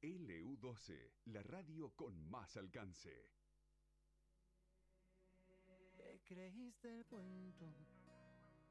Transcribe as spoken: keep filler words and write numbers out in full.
L U doce, la radio con más alcance. Te creíste el cuento